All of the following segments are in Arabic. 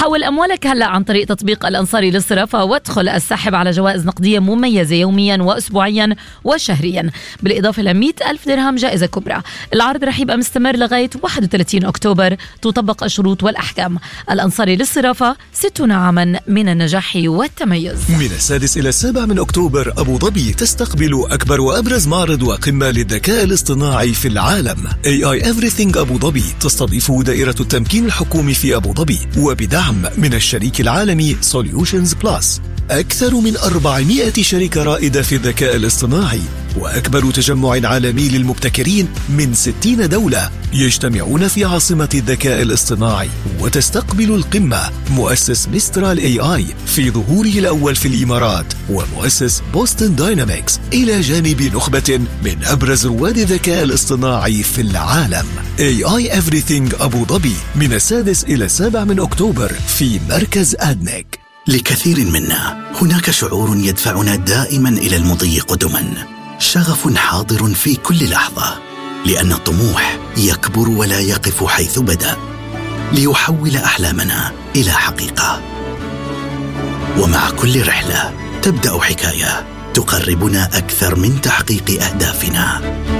حول أموالك هلأ عن طريق تطبيق الأنصاري للصرافة وادخل السحب على جوائز نقدية مميزة يوميا وأسبوعيا وشهريا، بالإضافة ل 100,000 درهم جائزة كبرى. العرض رح يبقى مستمر لغاية 31 أكتوبر، تطبق الشروط والأحكام. الأنصاري للصرافة 60 عاما من النجاح والتميز. من 6 إلى 7 من أكتوبر أبو ظبي تستقبل أكبر وأبرز معرض وقمة للذكاء الاصطناعي في العالم. AI Everything أبو ظبي تستضيف دائرة التمكين الحكومي في أبو ظبي وبدعم من الشريك العالمي Solutions Plus. أكثر من 400 شركة رائدة في الذكاء الاصطناعي وأكبر تجمع عالمي للمبتكرين من 60 دولة يجتمعون في عاصمة الذكاء الاصطناعي. وتستقبل القمة مؤسس ميسترال AI في ظهوره الأول في الإمارات ومؤسس بوستن داينامكس إلى جانب نخبة من أبرز رواد الذكاء الاصطناعي في العالم. AI Everything أبو ظبي من 6 إلى 7 من أكتوبر في مركز أدنك. لكثير منا هناك شعور يدفعنا دائما إلى المضي قدما، شغف حاضر في كل لحظة، لأن الطموح يكبر ولا يقف حيث بدأ، ليحول أحلامنا إلى حقيقة. ومع كل رحلة تبدأ حكاية تقربنا أكثر من تحقيق أهدافنا.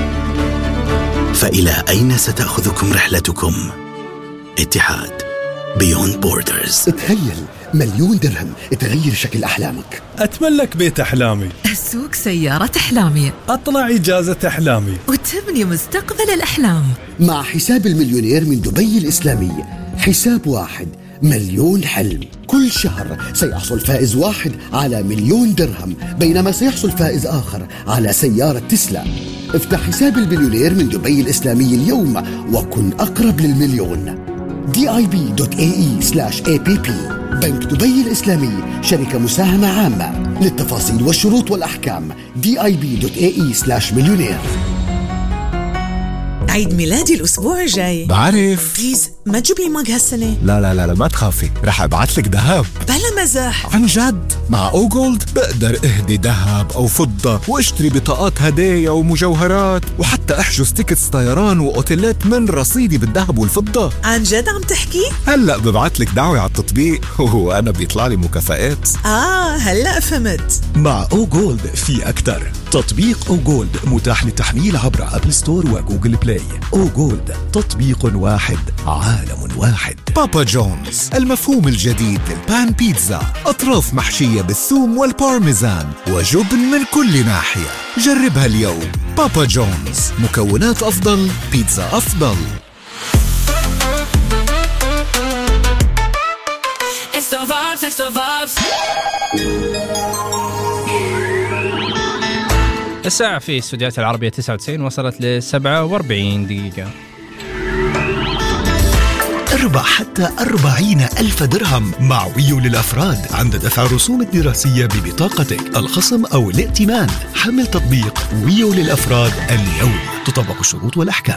فإلى أين ستأخذكم رحلتكم؟ اتحاد Beyond Borders. تخيل 1,000,000 درهم تغير شكل أحلامك. أتملك بيت أحلامي، أسوق سيارة أحلامي، أطلع إجازة أحلامي، وتبني مستقبل الأحلام. مع حساب المليونير من دبي الإسلامي، حساب واحد 1,000,000 حلم. كل شهر سيحصل فائز واحد على 1,000,000 درهم، بينما سيحصل فائز آخر على سيارة تسلا. افتح حساب المليونير من دبي الإسلامي اليوم وكن أقرب للمليون. dib.ae/app. بنك دبي الإسلامي، شركة مساهمة عامة. للتفاصيل والشروط والأحكام dib.ae/مليونير. عيد ميلادي الأسبوع الجاي. بعرف. بليز ما تجيب لي ماج هالسنة. لا ما تخافي، رح أبعتلك دهب. بلا مزاح، عن جد. مع أوغولد بقدر أهدي دهب أو فضة واشتري بطاقات هدايا ومجوهرات، وحتى أحجز تيكتس طيران وأوتيلات من رصيدي بالذهب والفضة. عن جد عم تحكي؟ هلأ ببعتلك دعوة على التطبيق وأنا بيطلع لي مكافآت. هلأ فهمت. مع أوغولد في أكتر. تطبيق أوغولد متاح للتحميل عبر أبل ستور وجوجل بلاي. أوغولد، تطبيق واحد، عالم واحد. بابا جونز، المفهوم الجديد للبان بيتزا، أطراف محشية بالثوم والبارميزان وجبن من كل ناحية. جربها اليوم. بابا جونز، مكونات أفضل، بيتزا أفضل. الساعة في استوديوهات العربية 99 وصلت ل 47 دقيقة. اربح حتى 40,000 درهم مع ويو للأفراد عند دفع الرسوم الدراسية ببطاقتك، الخصم أو الائتمان. حمل تطبيق ويو للأفراد اليوم، تطبق الشروط والأحكام.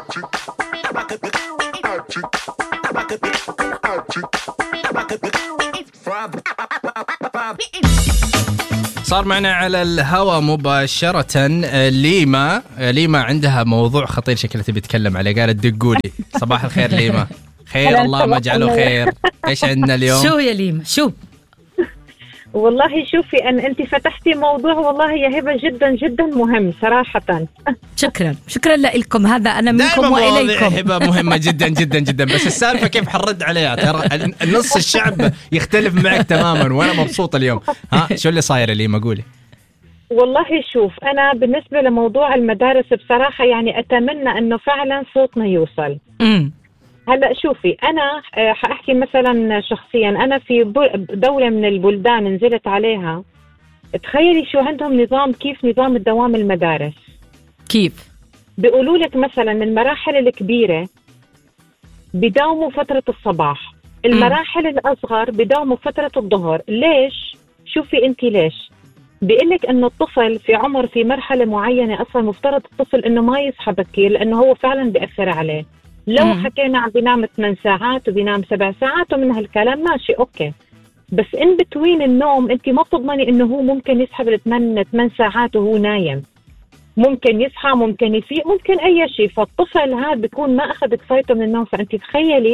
صار معنا على الهواء مباشرة ليما عندها موضوع خطير شكلها تبي تتكلم عليه، قالت دقولي. صباح الخير ليما. خير الله ما جعله خير. ايش عندنا اليوم؟ شو يا ليما؟ شو والله شوفي أنت فتحتي موضوع والله يا هبة جدا جدا مهم صراحة. شكرا لكم. هذا أنا منكم وإليكم. هبة مهمة جدا جدا جدا، بس السالفة كيف حنرد عليها؟ ترى نص الشعب يختلف معك تماما وأنا مبسوط اليوم. شو اللي صاير لي؟ ما قولي. والله شوف، أنا بالنسبة لموضوع المدارس بصراحة يعني أتمنى أنه فعلا صوتنا يوصل. هلأ شوفي، أنا حأحكي مثلا شخصيا، أنا في دولة من البلدان نزلت عليها. تخيلي شو عندهم نظام، كيف نظام الدوام المدارس. كيف؟ بيقولوا لك مثلا المراحل الكبيرة بداوموا فترة الصباح، المراحل الأصغر بداوموا فترة الظهر. ليش؟ شوفي أنت ليش؟ بيقلك أنه الطفل في عمر في مرحلة معينة أصلا مفترض الطفل أنه ما يصحى بكير، لأنه هو فعلا بيأثر عليه. لو حكينا عم بينام 8 ساعات وبينام 7 ساعات ومن هالكلام ماشي أوكي، بس إن بتوين النوم أنت ما بتضمني إنه هو ممكن يسحب 8 ساعات وهو نايم، ممكن يصحى، ممكن يفيق، ممكن أي شيء. فالطفل هذا بيكون ما أخذ كفايته من النوم. فأنت تخيلي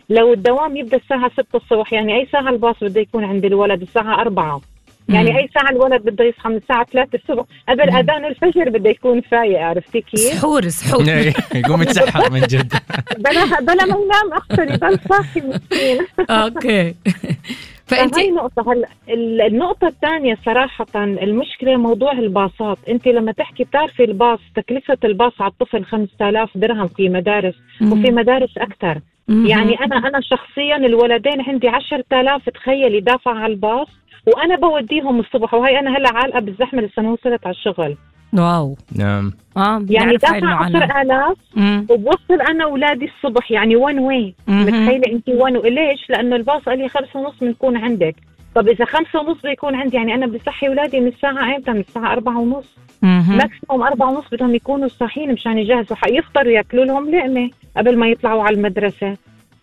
لو الدوام يبدأ الساعة 6 الصبح، يعني أي ساعة الباص بده يكون عند الولد الساعة 4، يعني أي ساعة الولد بده يصحى من الساعة 3 الصبح قبل أذان الفجر بده يكون فايق، عرفتي كيف؟ سحور يقوم يتسحر من جد. بلا ما ينام أحسن يضل صاحي مسكين. اوكي. فأنت هاي نقطة. هلا النقطة الثانية صراحة المشكلة موضوع الباصات. أنت لما تحكي بتعرفي الباص تكلفة الباص على الطفل 5000 درهم في مدارس، وفي مدارس أكثر. يعني أنا شخصيا الولدين عندي 10,000 تخيلي دافع على الباص، وأنا بوديهم الصبح، وهي أنا هلا عالقة بالزحمة لسه ما وصلت على الشغل. واو. نعم. يعني دافع 10,000 وبوصل أنا أولادي الصبح، يعني one way. متخيلة أنت one way. ليش؟ لأنه الباص قال لي 5:30 بنكون عندك. طب إذا 5:30 بيكون عندي، يعني أنا بصحي أولادي من الساعة إمتى؟ من الساعة 4:30. ماكسيموم 4:30 بدهم يكونوا صاحيين مشان يجهزوا يفطروا ياكلوا لهم لقمة قبل ما يطلعوا على المدرسة.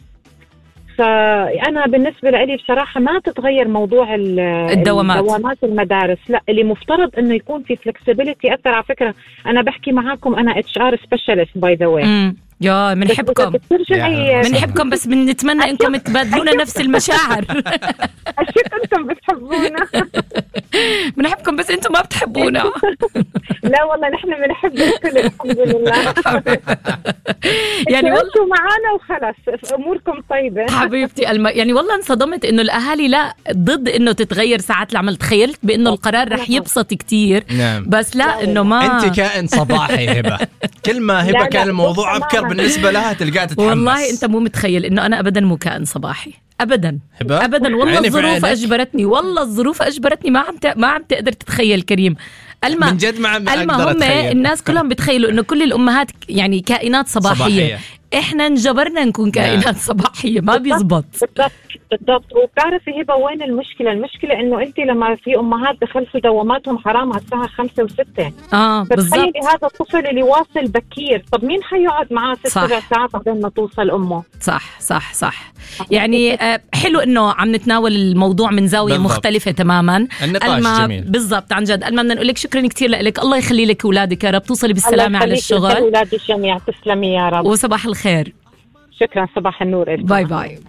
فأنا بالنسبة لي بصراحة ما تتغير موضوع الدوامات المدارس. لا، اللي مفترض إنه يكون في flexibility أكثر. على فكرة أنا بحكي معاكم، أنا HR specialist by the way. يا منحبكم بس بنتمنى انكم تبادلونا نفس المشاعر. أشوف انتم بتحبونا. بنحبكم بس انتم ما بتحبونا. لا والله نحن بنحب الكل الحمد لله. يعني والله معانا وخلص اموركم طيبه حبيبتي يعني والله انصدمت انه الاهالي لا ضد انه تتغير ساعات العمل. تخيلت بانه القرار رح يبسط كتير. نعم. بس لا انه ما انت كائن صباحي هبه. كل ما هبه كان الموضوع ابكر بالنسبه لها تلقاها تتحمس. والله انت مو متخيل انه انا ابدا مو كائن صباحي ابدا ابدا. والله الظروف اجبرتني، والله الظروف اجبرتني. ما عم تقدر تتخيل كريم. من جد ما عم اقدر اتخيل. الناس كلهم بتخيلوا انه كل الامهات يعني كائنات صباحيه. احنا انجبرنا نكون كائنات صباحيه، ما بيزبط. بالضبط. وبتعرفي هبه وين المشكله انه انت لما في امهات بخلصوا دواماتهم حرام على الساعه 5 و6. بالضبط. هذا الطفل اللي واصل بكير، طب مين حيقعد معاه 6 ساعات قبل ما توصل امه؟ صح. يعني حلو انه عم نتناول الموضوع من زاويه بالضبط. مختلفه تماما. النقاش جميل بالضبط. عن جد بدنا نقول لك شكرا كثير لك. الله يخلي لك اولادك يا رب، توصلي بالسلامه على الشغل. اولادي الجميع تسلمي يا رب. وصباح الخير. شكرا. صباح النور. باي باي.